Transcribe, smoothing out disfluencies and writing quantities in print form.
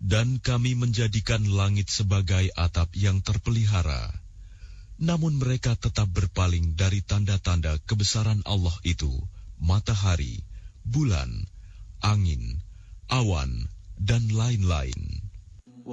Dan kami menjadikan langit sebagai atap yang terpelihara. Namun mereka tetap berpaling dari tanda-tanda kebesaran Allah itu, matahari, bulan, angin, awan, dan lain-lain.